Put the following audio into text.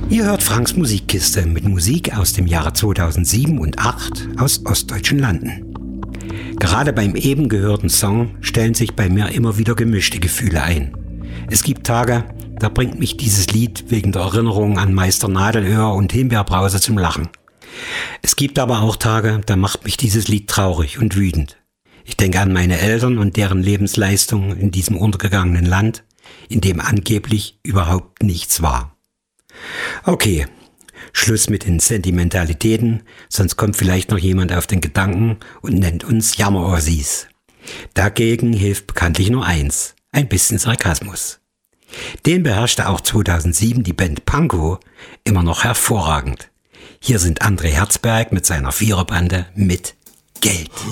Ihr hört Franks Musikkiste mit Musik aus dem Jahre 2007 und 2008 aus ostdeutschen Landen. Gerade beim eben gehörten Song stellen sich bei mir immer wieder gemischte Gefühle ein. Es gibt Tage, da bringt mich dieses Lied wegen der Erinnerung an Meister Nadelöhr und Himbeerbrause zum Lachen. Es gibt aber auch Tage, da macht mich dieses Lied traurig und wütend. Ich denke an meine Eltern und deren Lebensleistung in diesem untergegangenen Land, in dem angeblich überhaupt nichts war. Okay, Schluss mit den Sentimentalitäten, sonst kommt vielleicht noch jemand auf den Gedanken und nennt uns Jammerossis. Dagegen hilft bekanntlich nur eins, ein bisschen Sarkasmus. Den beherrschte auch 2007 die Band Pankow immer noch hervorragend. Hier sind André Herzberg mit seiner Viererbande mit Geld.